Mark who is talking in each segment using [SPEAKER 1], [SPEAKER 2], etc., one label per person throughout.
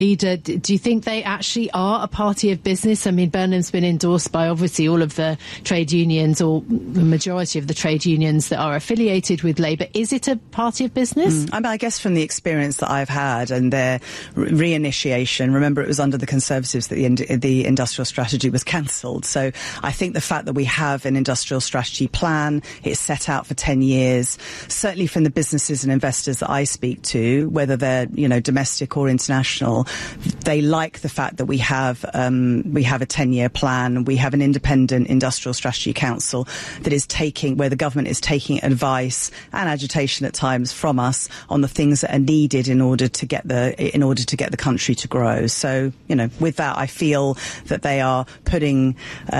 [SPEAKER 1] leader. Do you think they actually are a party of business? I mean, Burnham's been endorsed by obviously all of the trade unions, or the majority of the trade unions that are affiliated with Labour. Is it a party of business?
[SPEAKER 2] I mean, I guess from the experience that I've had and their reinitiation, remember it was under the Conservatives that the industrial strategy was cancelled. So I think the fact that we have an industrial strategy plan, it's set out for 10 years, certainly from the businesses and investors that I speak to, whether they're, domestic or international, they like the fact that we have a 10-year plan. We have an independent industrial strategy council that is where the government is taking advice and agitation at times from us on the things that are needed in order to get the country to grow. So, with that, I feel that they are putting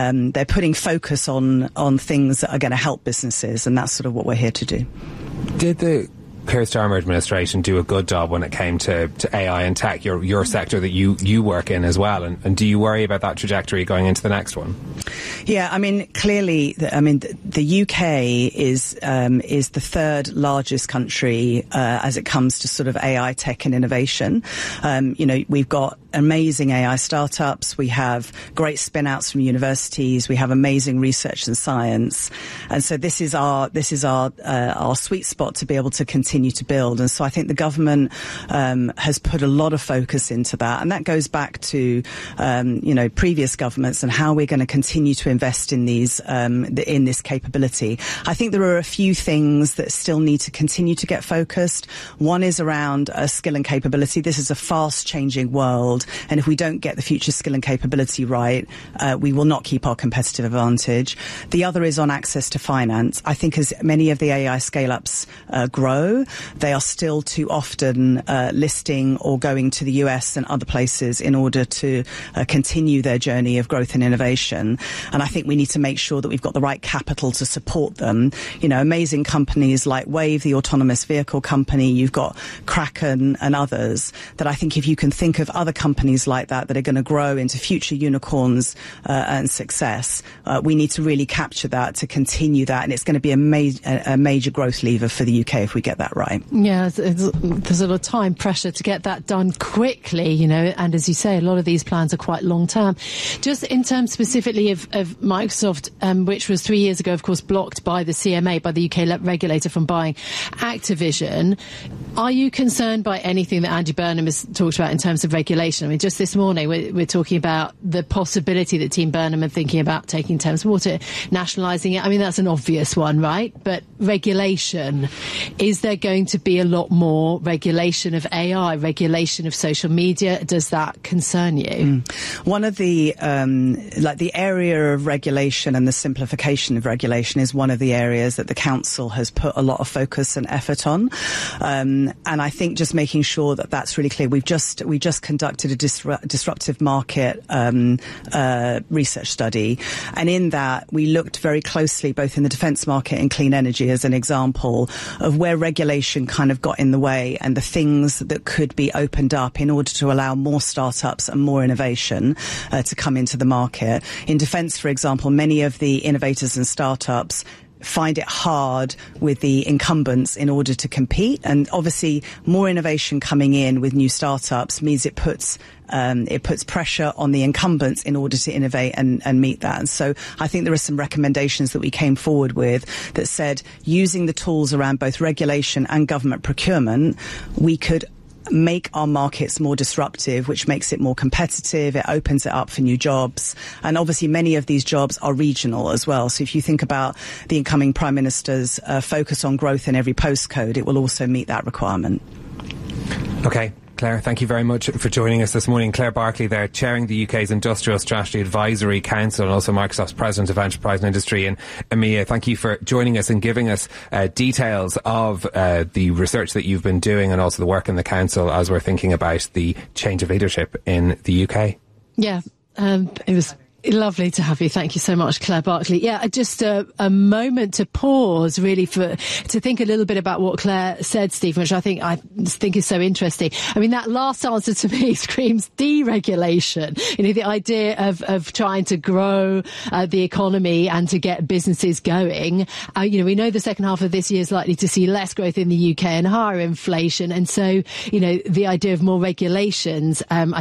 [SPEAKER 2] focus on things that are going to help businesses, and that's sort of what we're here to do.
[SPEAKER 3] Did the Keir Starmer administration do a good job when it came to AI and tech, your sector that you work in as well? And do you worry about that trajectory going into the next one?
[SPEAKER 2] Yeah, I mean, clearly, the UK is the third largest country as it comes to sort of AI tech and innovation. We've got amazing AI startups. We have great spin-outs from universities. We have amazing research and science. And so this is our sweet spot to be able to continue to build. And so I think the government has put a lot of focus into that. And that goes back to, previous governments and how we're going to continue to invest in in this capability. I think there are a few things that still need to continue to get focused. One is around skill and capability. This is a fast-changing world. And if we don't get the future skill and capability right, we will not keep our competitive advantage. The other is on access to finance. I think as many of the AI scale-ups grow, they are still too often listing or going to the US and other places in order to continue their journey of growth and innovation. And I think we need to make sure that we've got the right capital to support them. Amazing companies like Wave, the autonomous vehicle company, you've got Kraken and others, that I think if you can think of other companies like that are going to grow into future unicorns and success, we need to really capture that to continue that. And it's going to be a major growth lever for the UK if we get that right.
[SPEAKER 1] Yeah, there's a lot of time pressure to get that done quickly, and as you say, a lot of these plans are quite long term. Just in terms specifically of Microsoft, which was 3 years ago, of course, blocked by the CMA, by the UK regulator, from buying Activision. Are you concerned by anything that Andy Burnham has talked about in terms of regulation? I mean, just this morning, we're talking about the possibility that Team Burnham are thinking about taking Thames Water, nationalising it. I mean, that's an obvious one, right? But regulation, is there going to be a lot more regulation of AI, regulation of social media? Does that concern you?
[SPEAKER 2] One of the, the area of regulation and the simplification of regulation is one of the areas that the Council has put a lot of focus and effort on. And I think just making sure that that's really clear. We just conducted a disruptive market research study, and in that we looked very closely both in the defence market and clean energy as an example of where regulation kind of got in the way and the things that could be opened up in order to allow more startups and more innovation to come into the market. In defence, for example, many of the innovators and startups find it hard with the incumbents in order to compete, and obviously more innovation coming in with new startups means it puts pressure on the incumbents in order to innovate and meet that. And so I think there are some recommendations that we came forward with that said, using the tools around both regulation and government procurement, we could make our markets more disruptive, which makes it more competitive. It opens it up for new jobs. And obviously many of these jobs are regional as well. So if you think about the incoming Prime Minister's focus on growth in every postcode, it will also meet that requirement.
[SPEAKER 3] Okay. Claire, thank you very much for joining us this morning. Claire Barkley there, chairing the UK's Industrial Strategy Advisory Council and also Microsoft's President of Enterprise and Industry in EMEA. Thank you for joining us and giving us details of the research that you've been doing and also the work in the Council as we're thinking about the change of leadership in the UK.
[SPEAKER 1] Yeah, it was Lovely to have you. Thank you so much, Claire Barclay. Yeah, just a moment to pause, really, to think a little bit about what Claire said, Stephen, which I think is so interesting. I mean, that last answer to me screams deregulation. You know, the idea of trying to grow the economy and to get businesses going. You know, we know the second half of this year is likely to see less growth in the UK and higher inflation, and so, you know, the idea of more regulations, I